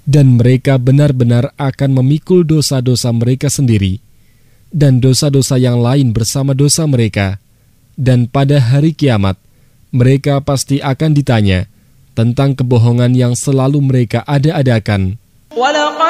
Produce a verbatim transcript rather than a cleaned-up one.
Dan mereka benar-benar akan memikul dosa-dosa mereka sendiri dan dosa-dosa yang lain bersama dosa mereka. Dan pada hari kiamat, mereka pasti akan ditanya tentang kebohongan yang selalu mereka ada-adakan.